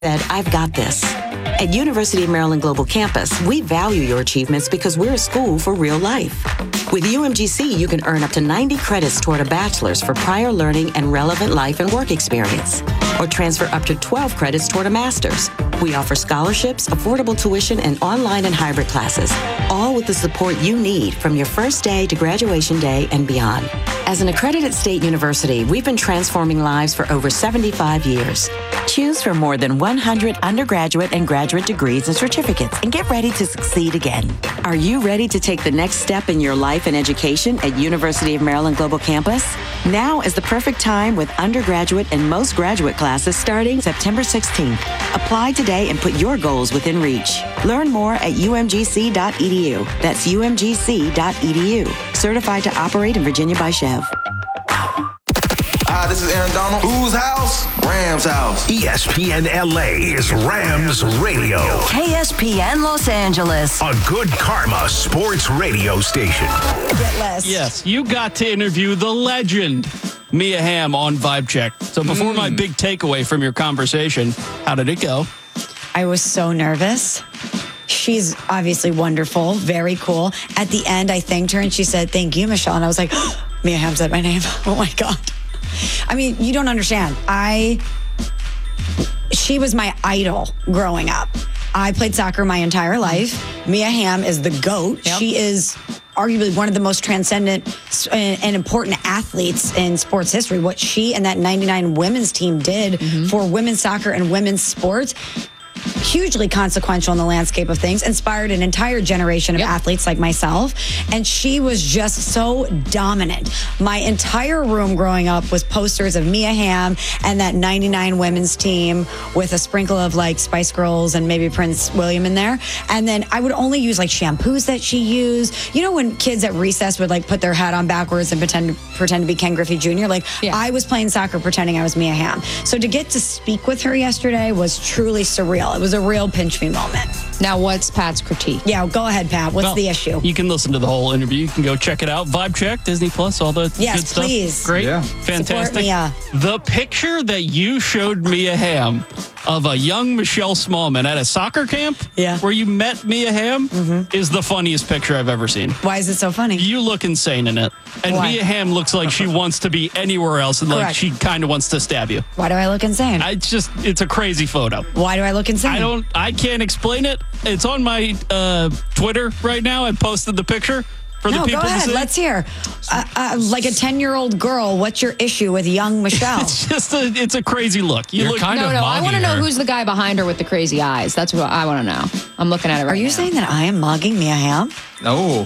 said, I've got this. At University of Maryland Global Campus, we value your achievements because we're a school for real life. With UMGC, you can earn up to 90 credits toward a bachelor's for prior learning and relevant life and work experience, or transfer up to 12 credits toward a master's. We offer scholarships, affordable tuition, and online and hybrid classes, all with the support you need from your first day to graduation day and beyond. As an accredited state university, we've been transforming lives for over 75 years. Choose from more than 100 undergraduate and graduate degrees and certificates and get ready to succeed again. Are you ready to take the next step in your life and education at University of Maryland Global Campus? Now is the perfect time with undergraduate and most graduate classes starting September 16th. Apply today and put your goals within reach. Learn more at umgc.edu. That's umgc.edu. Certified to operate in Virginia by Chev. Hi, this is Aaron Donald. Whose house? Rams house. ESPN LA is Rams Radio. KSPN Los Angeles. A good karma sports radio station. Get less. Yes, you got to interview the legend, Mia Hamm, on Vibe Check. So before my big takeaway from your conversation, how did it go? I was so nervous. She's obviously wonderful, very cool. At the end, I thanked her and she said, "Thank you, Michelle." And I was like, Mia Hamm said my name. Oh my God. I mean, you don't understand. She was my idol growing up. I played soccer my entire life. Mia Hamm is the GOAT. Yep. She is arguably one of the most transcendent and important athletes in sports history. What she and that 99 women's team did for women's soccer and women's sports, hugely consequential in the landscape of things, inspired an entire generation of athletes like myself. And she was just so dominant. My entire room growing up was posters of Mia Hamm and that 99 women's team with a sprinkle of like Spice Girls and maybe Prince William in there. And then I would only use like shampoos that she used. You know, when kids at recess would like put their hat on backwards and pretend to be Ken Griffey Jr.? Like I was playing soccer pretending I was Mia Hamm. So to get to speak with her yesterday was truly surreal. It was a real pinch me moment. Now, what's Pat's critique? Yeah, go ahead, Pat. What's the issue? You can listen to the whole interview. You can go check it out. Vibe Check, Disney Plus, all the good stuff. Please. Great. Yeah. Fantastic. Support Mia. The picture that you showed Mia Hamm of a young Michelle Smallman at a soccer camp where you met Mia Hamm is the funniest picture I've ever seen. Why is it so funny? You look insane in it. And Mia Hamm looks like she wants to be anywhere else and like she kind of wants to stab you. Why do I look insane? It's a crazy photo. Why do I look insane? I can't explain it. It's on my Twitter right now. I posted the picture for the people go ahead. to see. Let's hear. Like a 10-year-old girl, what's your issue with young Michelle? It's a crazy look. I want to know who's the guy behind her with the crazy eyes. That's what I want to know. I'm looking at it right now. Are you saying that I am mugging Mia Hamm? Oh.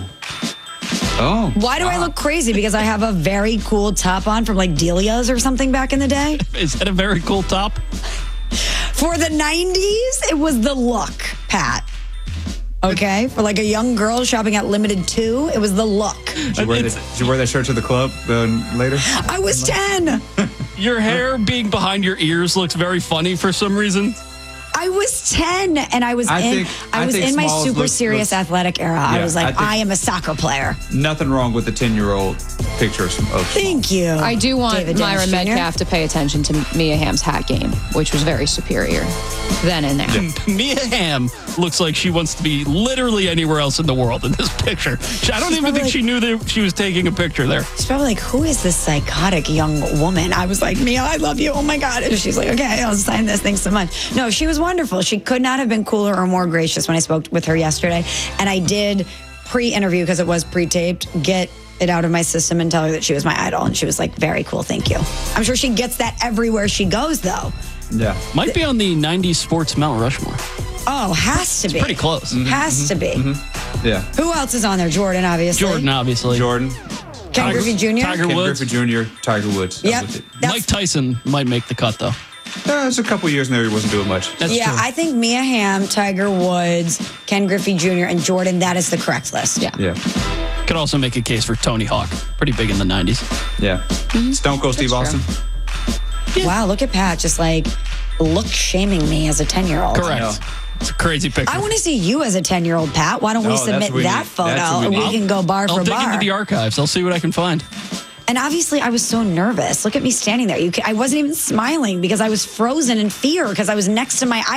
Why do I look crazy? Because I have a very cool top on from like Delia's or something back in the day? Is that a very cool top? For the 90s, it was the look, Pat. Okay? For like a young girl shopping at Limited 2, it was the look. Did you wear that shirt to the club later? I was 10. Your hair being behind your ears looks very funny for some reason. I was 10 and I was in my super serious athletic era. I was like, I am a soccer player. Nothing wrong with the 10-year-old pictures of Thank you. I do want David Myra Dennis Jr. Metcalf to pay attention to Mia Hamm's hat game, which was very superior then and there. Yeah. Mia Hamm looks like she wants to be literally anywhere else in the world in this picture. I don't even think she knew that she was taking a picture there. She's probably like, who is this psychotic young woman? I was like, Mia, I love you. Oh my God. And she's like, okay, I'll sign this. Thanks so much. No, she was wonderful. She could not have been cooler or more gracious when I spoke with her yesterday. And I did pre-interview, because it was pre-taped, get it out of my system and tell her that she was my idol. And she was like, very cool, thank you. I'm sure she gets that everywhere she goes, though. Yeah. Might be on the 90s sports Mount Rushmore. Oh, has to be. Pretty close. Has to be. Yeah. Who else is on there? Jordan, obviously. Jordan. Ken Griffey Jr. Tiger Woods. Griffey Jr., Tiger Woods. Yep. Mike Tyson might make the cut, though. It's a couple years now he wasn't doing much. That's true. I think Mia Hamm, Tiger Woods, Ken Griffey Jr., and Jordan, that is the correct list. Yeah. Could also make a case for Tony Hawk. Pretty big in the 90s. Yeah. Stone Cold Steve Austin. Yeah. Wow, look at Pat just like look shaming me as a 10-year-old. Correct. It's a crazy picture. I want to see you as a 10-year-old, Pat. Why don't we submit that photo and we can go bar for bar? I'll dig into the archives. I'll see what I can find. And obviously, I was so nervous. Look at me standing there. I wasn't even smiling because I was frozen in fear because I was next to my